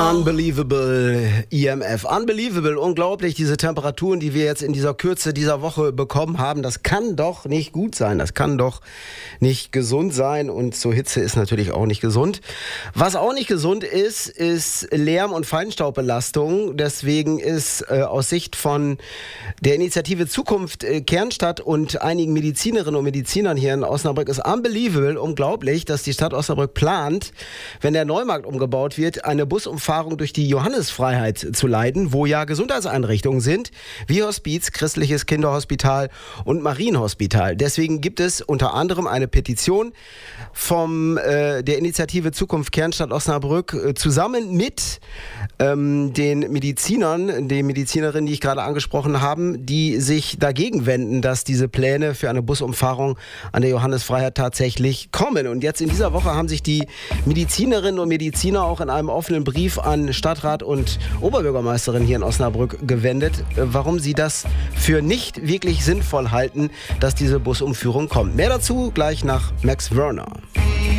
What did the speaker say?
Unbelievable EMF. Unbelievable, unglaublich, diese Temperaturen, die wir jetzt in dieser Kürze dieser Woche bekommen haben. Das kann doch nicht gut sein. Das kann doch nicht gesund sein. Und so Hitze ist natürlich auch nicht gesund. Was auch nicht gesund ist, ist Lärm- und Feinstaubbelastung. Deswegen ist aus Sicht von der Initiative Zukunft Kernstadt und einigen Medizinerinnen und Medizinern hier in Osnabrück ist unbelievable, unglaublich, dass die Stadt Osnabrück plant, wenn der Neumarkt umgebaut wird, eine Busumfahrung durch die Johannisfreiheit zu leiten, wo ja Gesundheitseinrichtungen sind, wie Hospiz, christliches Kinderhospital und Marienhospital. Deswegen gibt es unter anderem eine Petition der Initiative Zukunft Kernstadt Osnabrück zusammen mit den Medizinern, den Medizinerinnen, die ich gerade angesprochen habe, die sich dagegen wenden, dass diese Pläne für eine Busumfahrung an der Johannisfreiheit tatsächlich kommen. Und jetzt in dieser Woche haben sich die Medizinerinnen und Mediziner auch in einem offenen Brief an Stadtrat und Oberbürgermeisterin hier in Osnabrück gewendet, warum sie das für nicht wirklich sinnvoll halten, dass diese Busumführung kommt. Mehr dazu gleich nach Max Werner.